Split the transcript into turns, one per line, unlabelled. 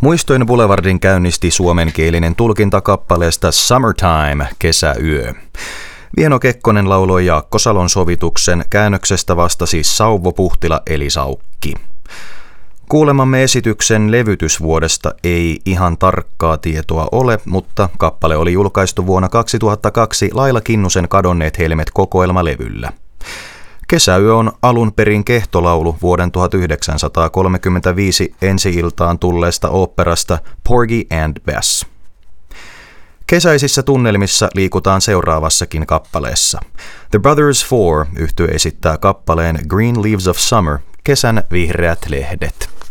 Muistojen Boulevardin käynnisti suomenkielinen tulkinta kappaleesta Summertime, kesäyö. Vieno Kekkonen lauloi Jaakko Salon sovituksen, käännöksestä vastasi Sauvo Puhtila eli Saukki. Kuulemamme esityksen levytysvuodesta ei ihan tarkkaa tietoa ole, mutta kappale oli julkaistu vuonna 2002 Laila Kinnusen Kadonneet helmet -kokoelmalevyllä. Kesäyö on alun perin kehtolaulu vuoden 1935 ensi-iltaan tulleesta oopperasta Porgy and Bess. Kesäisissä tunnelmissa liikutaan seuraavassakin kappaleessa. The Brothers Four -yhtye esittää kappaleen Green Leaves of Summer, kesän vihreät lehdet.